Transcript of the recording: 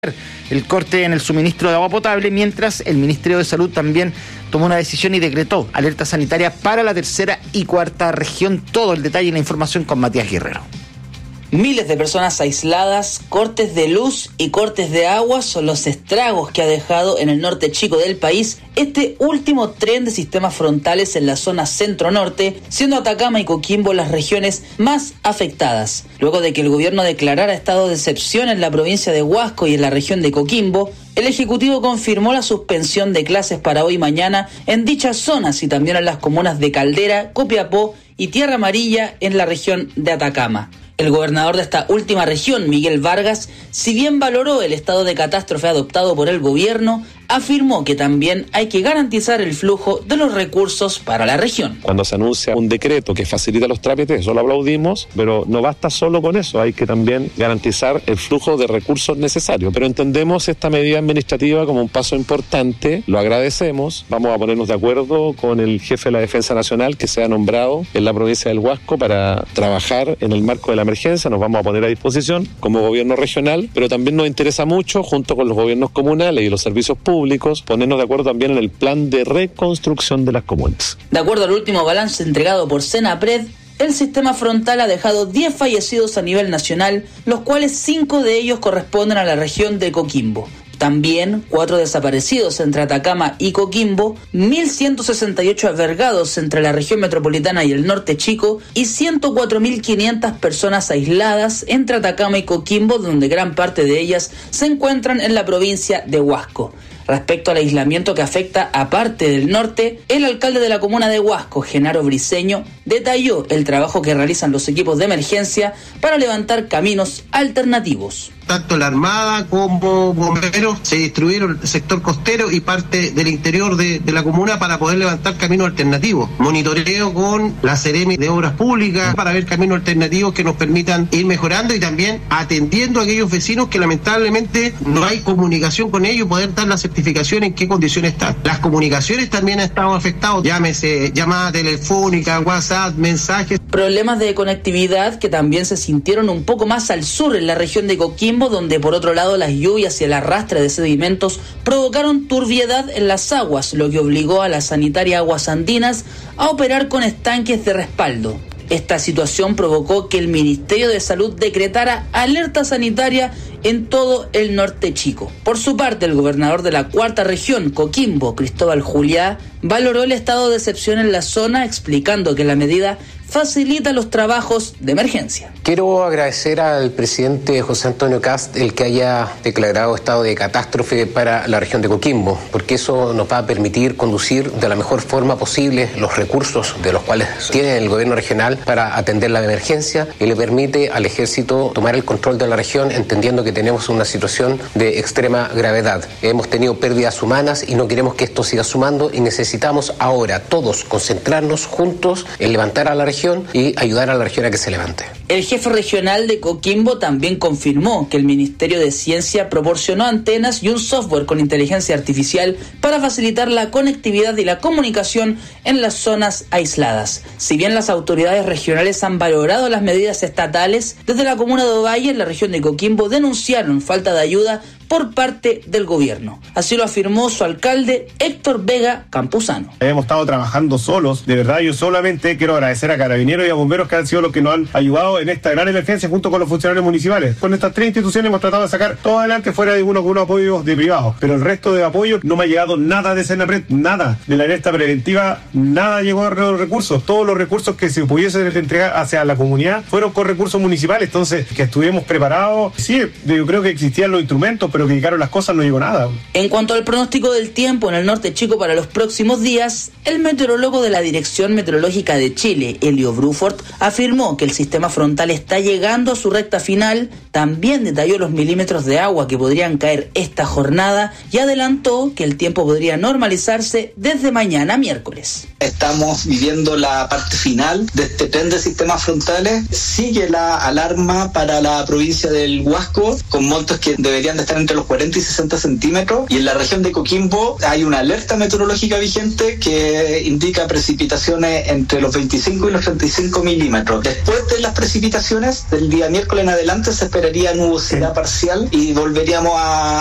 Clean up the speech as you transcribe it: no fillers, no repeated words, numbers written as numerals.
el corte en el suministro de agua potable, mientras el Ministerio de Salud también tomó una decisión y decretó alerta sanitaria para la tercera y cuarta región. Todo el detalle y la información con Matías Guerrero. Miles de personas aisladas, cortes de luz y cortes de agua son los estragos que ha dejado en el norte chico del país este último tren de sistemas frontales en la zona centro-norte, siendo Atacama y Coquimbo las regiones más afectadas. Luego de que el gobierno declarara estado de excepción en la provincia de Huasco y en la región de Coquimbo, el Ejecutivo confirmó la suspensión de clases para hoy y mañana en dichas zonas y también en las comunas de Caldera, Copiapó y Tierra Amarilla en la región de Atacama. El gobernador de esta última región, Miguel Vargas, si bien valoró el estado de catástrofe adoptado por el gobierno, afirmó que también hay que garantizar el flujo de los recursos para la región. Cuando se anuncia un decreto que facilita los trámites, eso lo aplaudimos, pero no basta solo con eso, hay que también garantizar el flujo de recursos necesarios. Pero entendemos esta medida administrativa como un paso importante, lo agradecemos, vamos a ponernos de acuerdo con el jefe de la Defensa Nacional que se ha nombrado en la provincia del Huasco para trabajar en el marco de la emergencia, nos vamos a poner a disposición como gobierno regional, pero también nos interesa mucho, junto con los gobiernos comunales y los servicios públicos, ponernos de acuerdo también en el plan de reconstrucción de las comunas. De acuerdo al último balance entregado por Senapred, el sistema frontal ha dejado 10 fallecidos a nivel nacional, los cuales 5 de ellos corresponden a la región de Coquimbo. También 4 desaparecidos entre Atacama y Coquimbo, 1.168 albergados entre la región metropolitana y el norte chico y 104.500 personas aisladas entre Atacama y Coquimbo, donde gran parte de ellas se encuentran en la provincia de Huasco. Respecto al aislamiento que afecta a parte del norte, el alcalde de la comuna de Huasco, Genaro Briceño, detalló el trabajo que realizan los equipos de emergencia para levantar caminos alternativos. Tanto la Armada como bomberos se distribuyeron el sector costero y parte del interior de la comuna para poder levantar caminos alternativos. Monitoreo con la Seremi de Obras Públicas para ver caminos alternativos que nos permitan ir mejorando y también atendiendo a aquellos vecinos que lamentablemente no hay comunicación con ellos, poder dar la certificación en qué condiciones están. Las comunicaciones también han estado afectadas, llámese llamada telefónica, WhatsApp, mensajes. Problemas de conectividad que también se sintieron un poco más al sur en la región de Coquimbo, donde por otro lado las lluvias y el arrastre de sedimentos provocaron turbiedad en las aguas, lo que obligó a la sanitaria Aguas Andinas a operar con estanques de respaldo. Esta situación provocó que el Ministerio de Salud decretara alerta sanitaria en todo el norte chico. Por su parte, el gobernador de la cuarta región, Coquimbo, Cristóbal Juliá, valoró el estado de excepción en la zona, explicando que la medida facilita los trabajos de emergencia. Quiero agradecer al presidente José Antonio Kast el que haya declarado estado de catástrofe para la región de Coquimbo, porque eso nos va a permitir conducir de la mejor forma posible los recursos de los cuales tiene el gobierno regional para atender la emergencia y le permite al ejército tomar el control de la región, entendiendo que tenemos una situación de extrema gravedad. Hemos tenido pérdidas humanas y no queremos que esto siga sumando y necesitamos ahora todos concentrarnos juntos en levantar a la región y ayudar a la región a que se levante. El jefe regional de Coquimbo también confirmó que el Ministerio de Ciencia proporcionó antenas y un software con inteligencia artificial para facilitar la conectividad y la comunicación en las zonas aisladas. Si bien las autoridades regionales han valorado las medidas estatales, desde la comuna de Ovalle, en la región de Coquimbo, denunciaron falta de ayuda por parte del gobierno. Así lo afirmó su alcalde, Héctor Vega Campuzano. Hemos estado trabajando solos, de verdad. Yo solamente quiero agradecer a Carabineros y a Bomberos, que han sido los que nos han ayudado en esta gran emergencia junto con los funcionarios municipales. Con estas 3 instituciones hemos tratado de sacar todo adelante, fuera de algunos apoyos de privados, pero el resto de apoyos no me ha llegado nada de Senapred, nada. De la alerta preventiva, nada llegó a los recursos. Todos los recursos que se pudiesen entregar hacia la comunidad fueron con recursos municipales, entonces que estuvimos preparados. Sí, yo creo que existían los instrumentos, pero que llegaron las cosas, no llegó nada. En cuanto al pronóstico del tiempo en el norte chico para los próximos días, el meteorólogo de la Dirección Meteorológica de Chile, Elio Bruford, afirmó que el sistema frontal está llegando a su recta final. También detalló los milímetros de agua que podrían caer esta jornada y adelantó que el tiempo podría normalizarse desde mañana miércoles. Estamos viviendo la parte final de este tren de sistemas frontales. Sigue la alarma para la provincia del Huasco, con montos que deberían de estar entre entre los 40 y 60 centímetros, y en la región de Coquimbo hay una alerta meteorológica vigente que indica precipitaciones entre los 25 y los 35 milímetros. Después de las precipitaciones del día miércoles en adelante se esperaría nubosidad parcial y volveríamos a